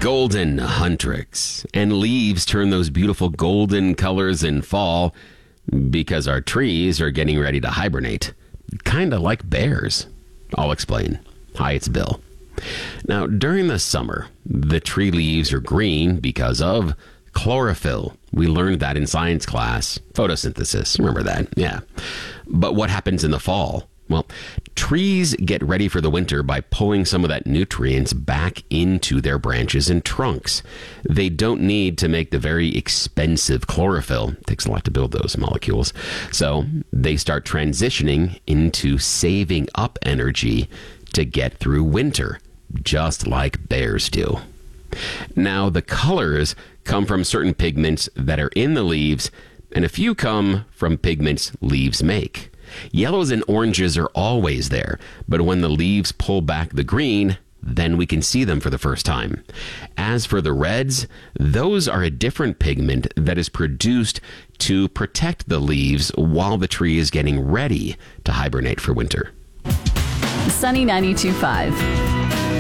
Golden Huntrix. And leaves turn those beautiful golden colors in fall because our trees are getting ready to hibernate. Kind of like bears. I'll explain. Hi, it's Bill. Now, during the summer, the tree leaves are green because of chlorophyll. We learned that in science class. Photosynthesis. Remember that? Yeah. But what happens in the fall? Well, trees get ready for the winter by pulling some of that nutrients back into their branches and trunks. They don't need to make the very expensive chlorophyll. It takes a lot to build those molecules. So they start transitioning into saving up energy to get through winter, just like bears do. Now, the colors come from certain pigments that are in the leaves, and a few come from pigments leaves make. Yellows and oranges are always there, but when the leaves pull back the green, then we can see them for the first time. As for the reds, those are a different pigment that is produced to protect the leaves while the tree is getting ready to hibernate for winter. Sunny 92.5.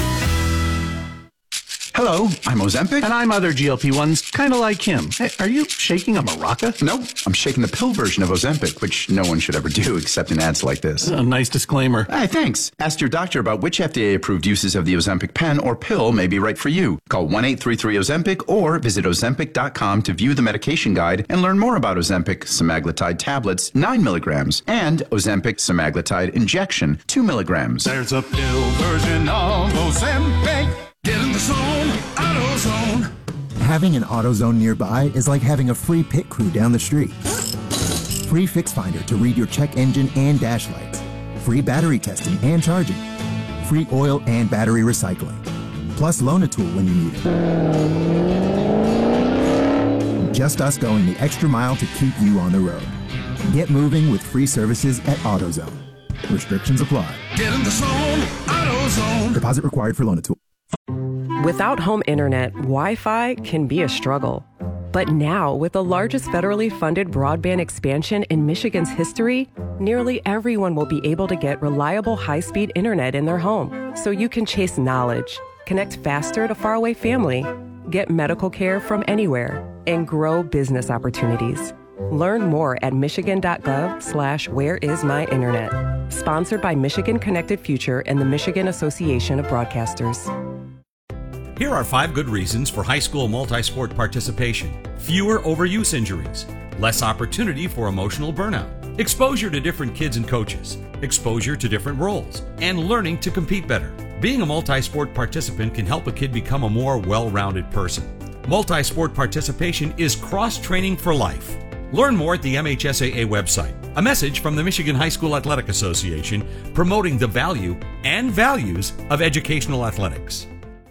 Hello, I'm Ozempic. And I'm other GLP-1s, kind of like him. Hey, are you shaking a maraca? Nope, I'm shaking the pill version of Ozempic, which no one should ever do except in ads like this. A nice disclaimer. Hey, thanks. Ask your doctor about which FDA-approved uses of the Ozempic pen or pill may be right for you. Call 1-833-OZEMPIC or visit Ozempic.com to view the medication guide and learn more about Ozempic semaglutide tablets, 9 milligrams, and Ozempic semaglutide injection, 2 milligrams. There's a pill version of Ozempic. Get in the zone, AutoZone. Having an AutoZone nearby is like having a free pit crew down the street. Free Fix Finder to read your check engine and dash lights. Free battery testing and charging. Free oil and battery recycling. Plus Loan-A-Tool when you need it. Just us going the extra mile to keep you on the road. Get moving with free services at AutoZone. Restrictions apply. Get in the zone, AutoZone. Deposit required for Loan-A-Tool. Without home internet, Wi-Fi can be a struggle. But now, with the largest federally funded broadband expansion in Michigan's history, nearly everyone will be able to get reliable high-speed internet in their home, so you can chase knowledge, connect faster to faraway family, get medical care from anywhere, and grow business opportunities. Learn more at michigan.gov/whereismyinternet. Sponsored by Michigan Connected Future and the Michigan Association of Broadcasters. Here are 5 good reasons for high school multi-sport participation. Fewer overuse injuries, less opportunity for emotional burnout, exposure to different kids and coaches, exposure to different roles, and learning to compete better. Being a multi-sport participant can help a kid become a more well-rounded person. Multi-sport participation is cross-training for life. Learn more at the MHSAA website. A message from the Michigan High School Athletic Association promoting the value and values of educational athletics.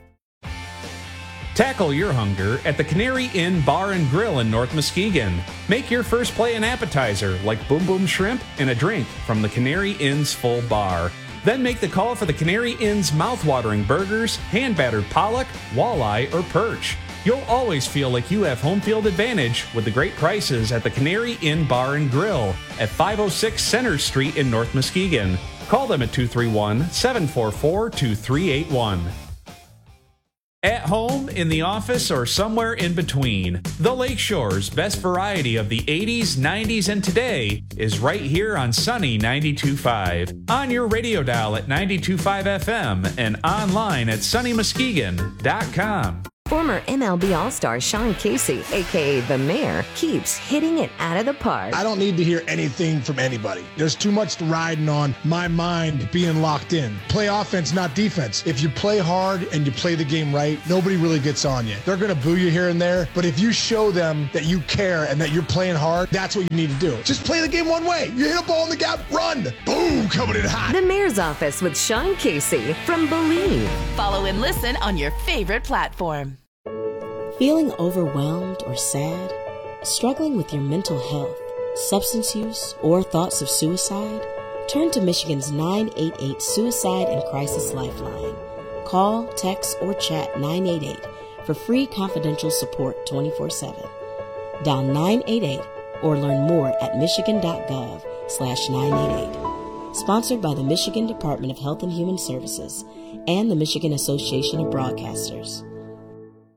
Tackle your hunger at the Canary Inn Bar and Grill in North Muskegon. Make your first play an appetizer like Boom Boom Shrimp and a drink from the Canary Inn's full bar. Then make the call for the Canary Inn's mouthwatering burgers, hand-battered pollock, walleye, or perch. You'll always feel like you have home field advantage with the great prices at the Canary Inn Bar and Grill at 506 Center Street in North Muskegon. Call them at 231-744-2381. At home, in the office, or somewhere in between, the Lakeshore's best variety of the 80s, 90s, and today is right here on Sunny 92.5. On your radio dial at 92.5 FM and online at sunnymuskegon.com. Former MLB All-Star Sean Casey, a.k.a. The Mayor, keeps hitting it out of the park. I don't need to hear anything from anybody. There's too much riding on my mind being locked in. Play offense, not defense. If you play hard and you play the game right, nobody really gets on you. They're going to boo you here and there, but if you show them that you care and that you're playing hard, that's what you need to do. Just play the game one way. You hit a ball in the gap, run. Boom, coming in hot. The Mayor's Office with Sean Casey from Believe. Follow and listen on your favorite platform. Feeling overwhelmed or sad? Struggling with your mental health, substance use, or thoughts of suicide? Turn to Michigan's 988 Suicide and Crisis Lifeline. Call, text, or chat 988 for free confidential support 24/7. Dial 988 or learn more at michigan.gov/988. Sponsored by the Michigan Department of Health and Human Services and the Michigan Association of Broadcasters.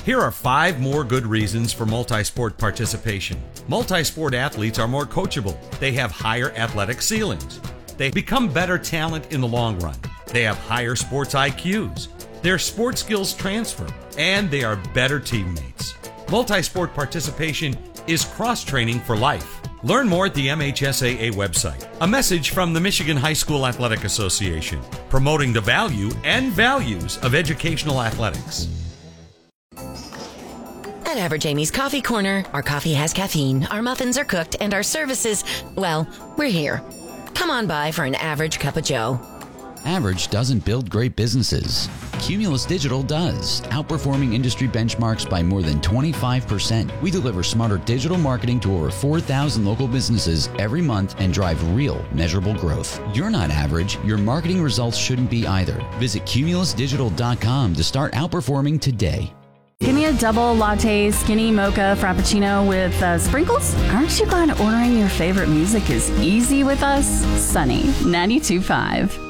Here are 5 more good reasons for multi-sport participation. Multi-sport athletes are more coachable. They have higher athletic ceilings. They become better talent in the long run. They have higher sports IQs. Their sports skills transfer, and they are better teammates. Multi-sport participation is cross-training for life. Learn more at the MHSAA website. A message from the Michigan High School Athletic Association, promoting the value and values of educational athletics. At Average Amy's Coffee Corner, our coffee has caffeine, our muffins are cooked, and our services, well, we're here. Come on by for an average cup of joe. Average doesn't build great businesses. Cumulus Digital does, outperforming industry benchmarks by more than 25%. We deliver smarter digital marketing to over 4,000 local businesses every month and drive real, measurable growth. You're not average. Your marketing results shouldn't be either. Visit cumulusdigital.com to start outperforming today. Give me a double latte, skinny mocha, frappuccino with sprinkles? Aren't you glad ordering your favorite music is easy with us? Sunny 92.5.